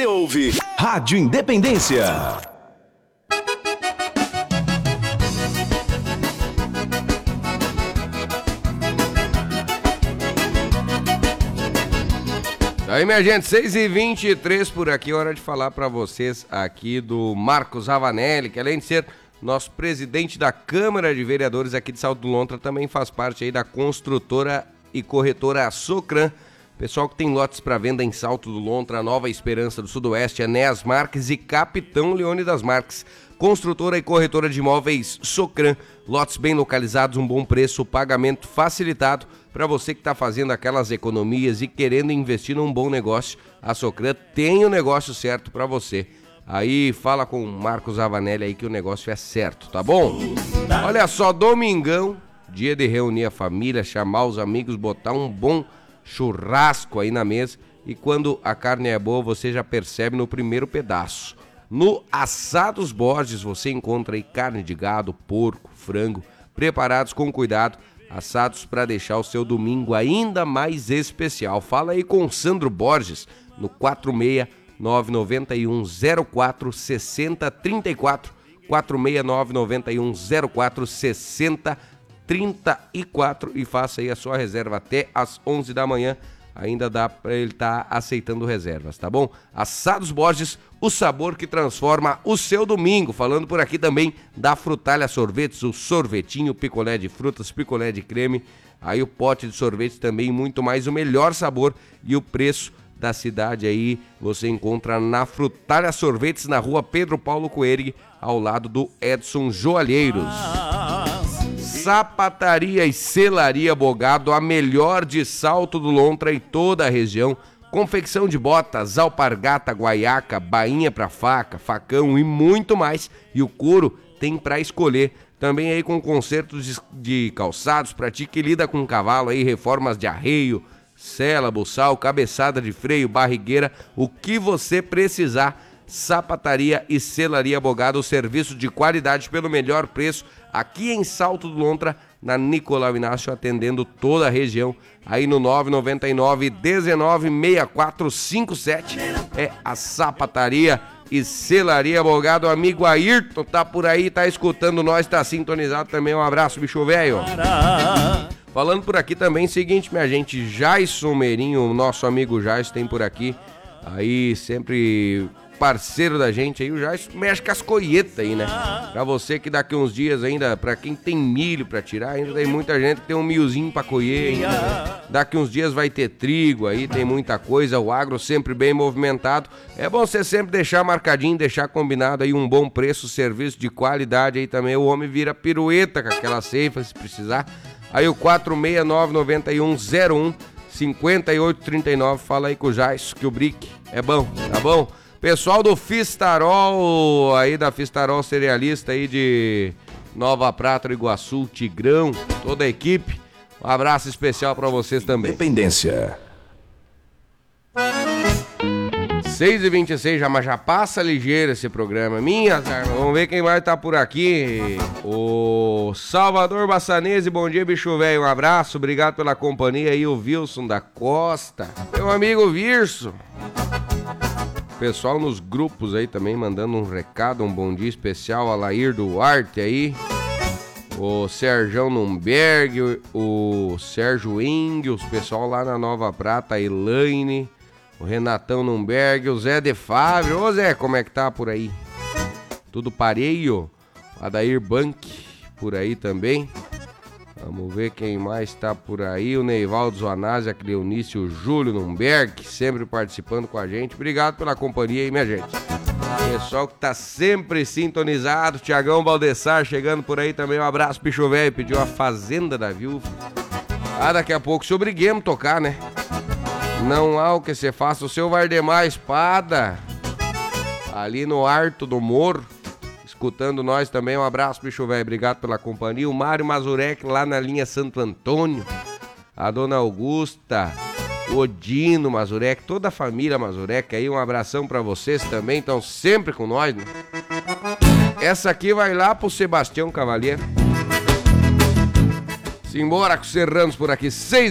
Ouve Rádio Independência. Aí, minha gente, 6h23 por aqui, hora de falar para vocês aqui do Marcos Ravanelli, que além de ser nosso presidente da Câmara de Vereadores aqui de Salto do Lontra, também faz parte aí da construtora e corretora Socran. Pessoal que tem lotes para venda em Salto do Lontra, Nova Esperança do Sudoeste, Enéas Marques e Capitão Leônidas Marques. Construtora e corretora de imóveis Socran, lotes bem localizados, um bom preço, pagamento facilitado. Para você que está fazendo aquelas economias e querendo investir num bom negócio, a Socran tem o negócio certo para você. Aí fala com o Marcos Ravanelli aí que o negócio é certo, tá bom? Olha só, domingão, dia de reunir a família, chamar os amigos, botar um bom churrasco aí na mesa. E quando a carne é boa, você já percebe no primeiro pedaço. No Assados Borges você encontra aí carne de gado, porco, frango, preparados com cuidado, assados para deixar o seu domingo ainda mais especial. Fala aí com o Sandro Borges no 46991046034, 46991046034 e faça aí a sua reserva até às 11 da manhã. Ainda dá para ele estar aceitando reservas, tá bom? Assados Borges, o sabor que transforma o seu domingo. Falando por aqui também da Frutalha Sorvetes, o sorvetinho, picolé de frutas, picolé de creme. Aí o pote de sorvete também, muito mais, o melhor sabor e o preço da cidade aí você encontra na Frutalha Sorvetes, na rua Pedro Paulo Coelho, ao lado do Edson Joalheiros. Sapataria e Selaria Bogado, a melhor de Salto do Lontra e toda a região. Confecção de botas, alpargata, guaiaca, bainha para faca, facão e muito mais. E o couro tem para escolher. Também aí com consertos de calçados, pratica e lida com cavalo aí, reformas de arreio, sela, buçal, cabeçada de freio, barrigueira, o que você precisar. Sapataria e Selaria Bogado, o serviço de qualidade pelo melhor preço, aqui em Salto do Lontra, na Nicolau Inácio, atendendo toda a região, aí no 999-196457, é a Sapataria e Selaria Bogado. Amigo Ayrton tá por aí, tá escutando nós, tá sintonizado também, um abraço, bicho velho. Falando por aqui também, seguinte, minha gente, Jaison Meirinho, o nosso amigo Jaison tem por aqui, aí sempre parceiro da gente aí, o Jaison mexe com as colheitas aí, né? Pra você que daqui uns dias ainda, pra quem tem milho pra tirar, ainda tem muita gente que tem um milhozinho pra colher ainda. Daqui uns dias vai ter trigo aí, tem muita coisa, o agro sempre bem movimentado. É bom você sempre deixar marcadinho, deixar combinado aí um bom preço, serviço de qualidade aí também. O homem vira pirueta com aquela ceifa, se precisar. Aí o 469-9101-5839, fala aí com o Jaison que o brick é bom, tá bom? Pessoal do Fistarol, aí da Fistarol Cerealista aí de Nova Prata, Iguaçu, Tigrão, toda a equipe, um abraço especial pra vocês também. Independência. 6h26, já passa ligeiro esse programa. Vamos ver quem vai estar por aqui. O Salvador Bassanese, bom dia, bicho velho, um abraço, obrigado pela companhia aí, o Wilson da Costa, meu amigo Virso. Pessoal nos grupos aí também mandando um recado, um bom dia especial, Alair Duarte aí, o Serjão Numberg, o Sérgio Ingles, pessoal lá na Nova Prata, a Elaine, o Renatão Numberg, o Zé de Fábio. Ô Zé, como é que tá por aí? Tudo pareio? Adair Bank por aí também. Vamos ver quem mais tá por aí. O Neivaldo Zoanazzi, a Cleonice, o Júlio Numberg, sempre participando com a gente. Obrigado pela companhia aí, minha gente. Pessoal que tá sempre sintonizado. Tiagão Baldessar chegando por aí também. Um abraço, bicho velho. Pediu a Fazenda da Viúva. Daqui a pouco se obriguemos a tocar, né? Não há o que você faça. O seu Vardemar Espada, ali no Arto do Morro, escutando nós também. Um abraço, bicho velho, obrigado pela companhia. O Mário Mazurek lá na linha Santo Antônio, a dona Augusta, o Odino Mazurek, toda a família Mazurek aí, um abração pra vocês também, estão sempre com nós, né? Essa aqui vai lá pro Sebastião Cavalier. Simbora com os serranos por aqui, 6